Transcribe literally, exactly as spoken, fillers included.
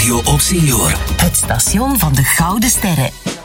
Radio Opsenior. Het station van de Gouden Sterren.